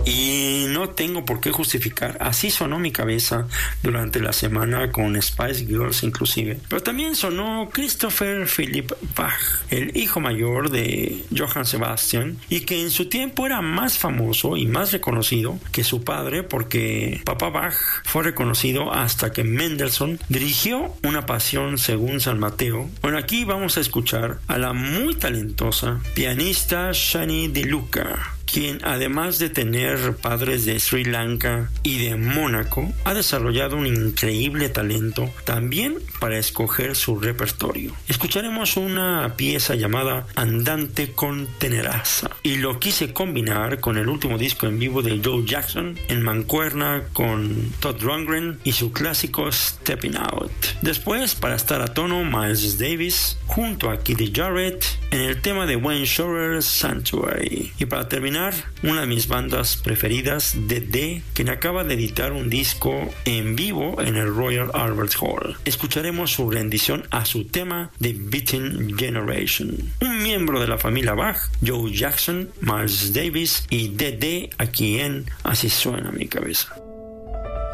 Y no tengo por qué justificar, así sonó mi cabeza durante la semana con Spice Girls inclusive. Pero también sonó Christopher Philipp Bach, el hijo mayor de Johann Sebastian, y que en su tiempo era más famoso y más reconocido que su padre, porque papá Bach fue reconocido hasta que Mendelssohn dirigió Una Pasión según San Mateo. Bueno, aquí vamos a escuchar a la muy talentosa pianista Shani Di Luca, quien además de tener padres de Sri Lanka y de Mónaco, ha desarrollado un increíble talento también para escoger su repertorio. Escucharemos una pieza llamada Andante con Tenerezza, y lo quise combinar con el último disco en vivo de Joe Jackson, en mancuerna con Todd Rundgren y su clásico Stepping Out. Después, para estar a tono, Miles Davis junto a Keith Jarrett en el tema de Wayne Shorter, Sanctuary. Y para terminar, una de mis bandas preferidas, DD, quien acaba de editar un disco en vivo en el Royal Albert Hall. Escucharemos su rendición a su tema The Beating Generation. Un miembro de la familia Bach, Joe Jackson, Miles Davis y DD, aquí en Así Suena Mi Cabeza.